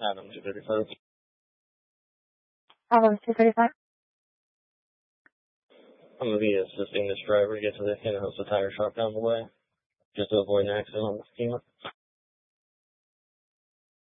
Adam 235. Adam 235. I'm going to be assisting this driver to get to the in-house tire shop down the way, just to avoid an accident on the schema.